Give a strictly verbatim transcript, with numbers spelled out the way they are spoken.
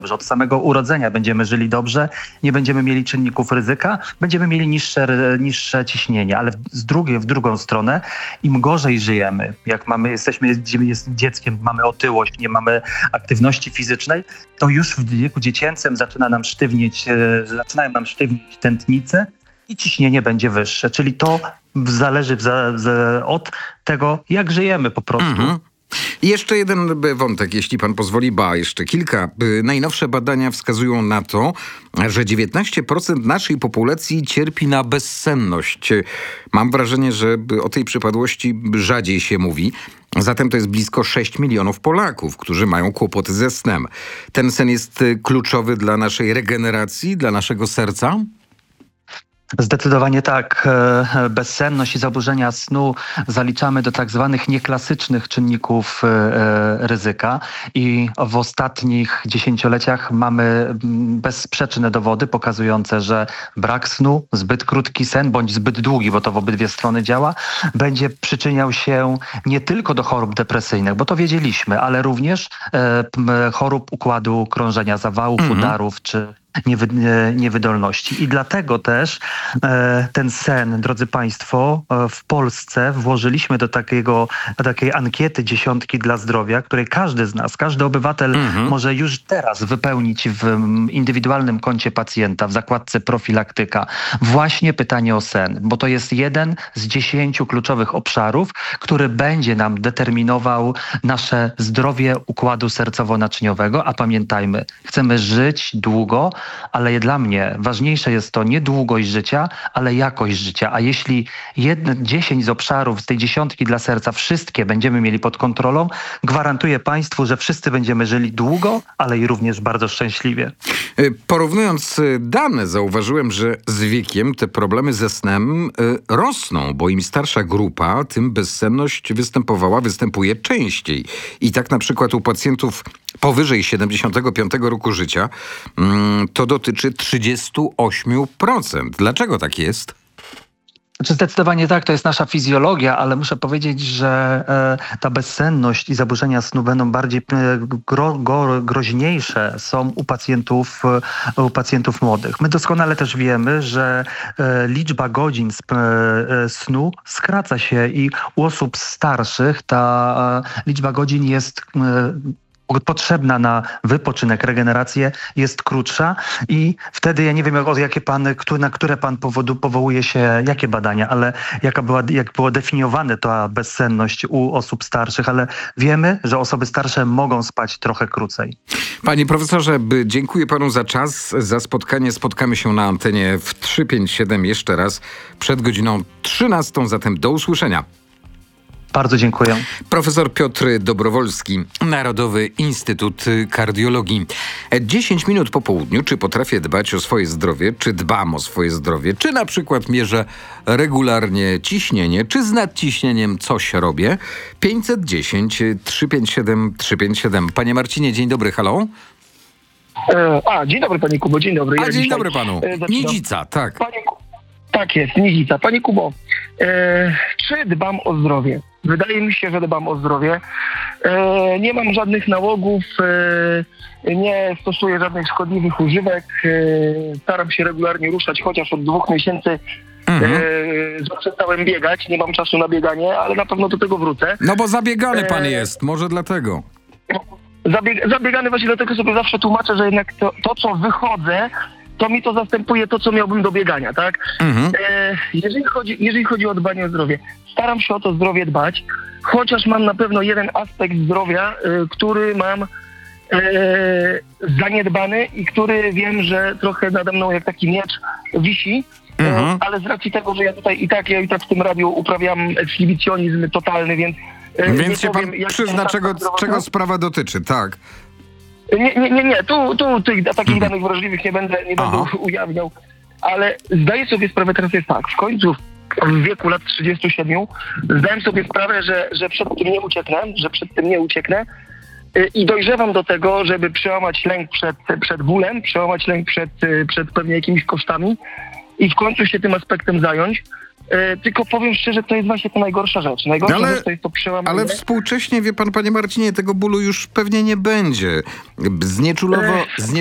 dobrze. Od samego urodzenia będziemy żyli dobrze, nie będziemy mieli czynników ryzyka, będziemy mieli niższe, niższe ciśnienie, ale z drugiej, w drugą stronę, im gorzej żyjemy, jak mamy, jesteśmy jest dzieckiem, mamy otyłość, nie mamy aktywności fizycznej, to już w wieku dziecięcym zaczyna nam sztywnieć, zaczynają nam sztywnieć tętnice i ciśnienie będzie wyższe. Czyli to zależy od tego, jak żyjemy po prostu. Mhm. I jeszcze jeden wątek, jeśli pan pozwoli, ba, jeszcze kilka. Najnowsze badania wskazują na to, że dziewiętnaście procent naszej populacji cierpi na bezsenność. Mam wrażenie, że o tej przypadłości rzadziej się mówi. Zatem to jest blisko sześć milionów Polaków, którzy mają kłopoty ze snem. Ten sen jest kluczowy dla naszej regeneracji, dla naszego serca? Zdecydowanie tak. Bezsenność i zaburzenia snu zaliczamy do tak zwanych nieklasycznych czynników ryzyka i w ostatnich dziesięcioleciach mamy bezsprzeczne dowody pokazujące, że brak snu, zbyt krótki sen bądź zbyt długi, bo to w obydwie strony działa, będzie przyczyniał się nie tylko do chorób depresyjnych, bo to wiedzieliśmy, ale również chorób układu krążenia, zawałów, mhm. udarów czy Niewy, niewydolności. I dlatego też e, ten sen, drodzy Państwo, e, w Polsce włożyliśmy do takiego, do takiej ankiety dziesiątki dla zdrowia, której każdy z nas, każdy obywatel mhm. może już teraz wypełnić w indywidualnym koncie pacjenta, w zakładce profilaktyka, właśnie pytanie o sen, bo to jest jeden z dziesięciu kluczowych obszarów, który będzie nam determinował nasze zdrowie układu sercowo-naczyniowego, a pamiętajmy, chcemy żyć długo, ale dla mnie ważniejsze jest to nie długość życia, ale jakość życia. A jeśli jedno, dziesięć z obszarów z tej dziesiątki dla serca wszystkie będziemy mieli pod kontrolą, gwarantuję Państwu, że wszyscy będziemy żyli długo, ale i również bardzo szczęśliwie. Porównując dane, zauważyłem, że z wiekiem te problemy ze snem y, rosną, bo im starsza grupa, tym bezsenność występowała, występuje częściej. I tak na przykład u pacjentów powyżej siedemdziesiątego piątego roku życia mm, to dotyczy trzydzieści osiem procent. Dlaczego tak jest? Znaczy zdecydowanie tak, to jest nasza fizjologia, ale muszę powiedzieć, że e, ta bezsenność i zaburzenia snu będą bardziej e, gro, gro, groźniejsze są u pacjentów, e, u pacjentów młodych. My doskonale też wiemy, że e, liczba godzin sp, e, snu skraca się i u osób starszych ta e, liczba godzin jest e, potrzebna na wypoczynek, regenerację jest krótsza i wtedy ja nie wiem, o jakie pan, na które pan powodu powołuje się, jakie badania, ale jaka była, jak było definiowane ta bezsenność u osób starszych, ale wiemy, że osoby starsze mogą spać trochę krócej. Panie profesorze, dziękuję panu za czas, za spotkanie. Spotkamy się na antenie w trzy pięć siedem jeszcze raz przed godziną trzynastą, zatem do usłyszenia. Bardzo dziękuję. Profesor Piotr Dobrowolski, Narodowy Instytut Kardiologii. dziesięć minut po południu. Czy potrafię dbać o swoje zdrowie? Czy dbam o swoje zdrowie? Czy na przykład mierzę regularnie ciśnienie? Czy z nadciśnieniem coś robię? pięćset dziesięć trzysta pięćdziesiąt siedem trzysta pięćdziesiąt siedem. Panie Marcinie, dzień dobry, halo? E, a, dzień dobry panie Kubo, dzień dobry. A, ja dzień dzisiaj, dobry panu. E, Nidzica, tak. Panie, tak jest, Nidzica. Panie Kubo, e, czy dbam o zdrowie? Wydaje mi się, że dbam o zdrowie. E, nie mam żadnych nałogów, e, nie stosuję żadnych szkodliwych używek. E, staram się regularnie ruszać, chociaż od dwóch miesięcy mhm. e, zaprzestałem biegać. Nie mam czasu na bieganie, ale na pewno do tego wrócę. No bo zabiegany pan e, jest, może dlatego. Zabieg, zabiegany właśnie dlatego sobie zawsze tłumaczę, że jednak to, to co wychodzę, to mi to zastępuje to, co miałbym do biegania, tak? Mhm. E, jeżeli chodzi, jeżeli chodzi o dbanie o zdrowie, staram się o to zdrowie dbać, chociaż mam na pewno jeden aspekt zdrowia, y, który mam y, zaniedbany i który wiem, że trochę nade mną jak taki miecz wisi, mhm. y, ale z racji tego, że ja tutaj i tak, ja i tak w tym radiu uprawiam ekshibicjonizm totalny, więc... Y, Więc się pan przyzna, czego, czego sprawa dotyczy, tak? Nie, nie, nie, nie. Tu, tu tych takich danych wrażliwych nie będę, nie będę ujawniał, ale zdaję sobie sprawę, teraz jest tak, w końcu w wieku lat trzydziestu siedmiu zdałem sobie sprawę, że, że przed tym nie ucieknę, że przed tym nie ucieknę i dojrzewam do tego, żeby przełamać lęk przed, przed bólem, przełamać lęk przed, przed pewnie jakimiś kosztami i w końcu się tym aspektem zająć. E, tylko powiem szczerze, to jest właśnie ta najgorsza rzecz. Najgorsza Ale- rzecz to jest to przełamanie. Ale współcześnie, wie pan, panie Marcinie, tego bólu już pewnie nie będzie. Znieczulowo,